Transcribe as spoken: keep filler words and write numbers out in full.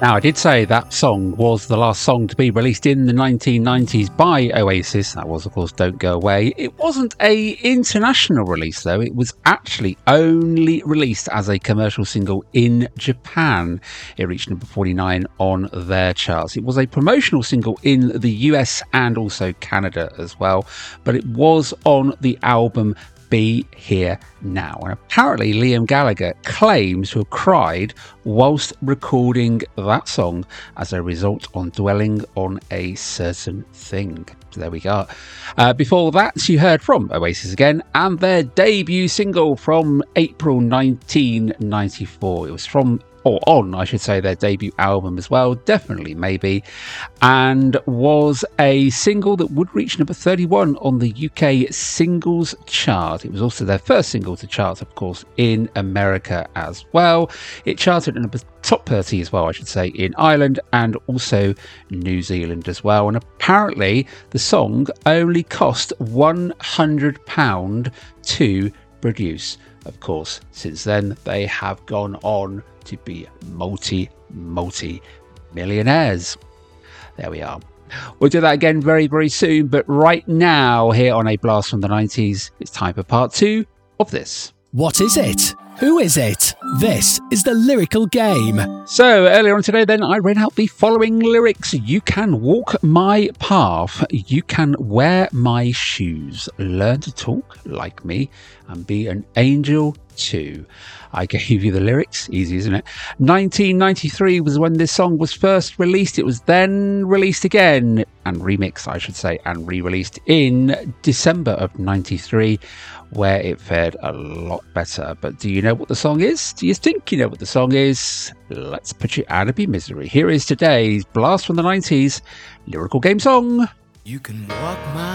Now, I did say that song was the last song to be released in the nineteen nineties by Oasis. That was, of course, Don't Go Away. It wasn't a international release, though. It was actually only released as a commercial single in Japan. It reached number forty-nine on their charts. It was a promotional single in the U S and also Canada as well, but it was on the album Be Here Now. And apparently Liam Gallagher claims to have cried whilst recording that song as a result on dwelling on a certain thing. So there we go. Uh, before that, you heard from Oasis again and their debut single from April nineteen ninety-four. It was from or on, I should say, their debut album as well, definitely maybe, and was a single that would reach number thirty-one on the U K singles chart. It was also their first single to chart, of course, in America as well. It charted at number top thirty as well, I should say, in Ireland and also New Zealand as well. And apparently the song only cost one hundred pounds to produce. Of course, since then they have gone on to be multi, multi millionaires. There we are. We'll do that again very, very soon. But right now, here on A Blast from the nineties, it's time for part two of this. What is it? Who is it? This is the Lyrical Game. So earlier on today then I read out the following lyrics. You can walk my path. You can wear my shoes. Learn to talk like me and be an angel too. I gave you the lyrics. Easy, isn't it? nineteen ninety-three was when this song was first released. It was then released again and remixed, I should say, and re-released in December of ninety-three, where it fared a lot better. But do you know what the song is? Do you think you know what the song is? Let's put you out of your misery. Here is today's Blast from the nineties Lyrical Game song. You can walk my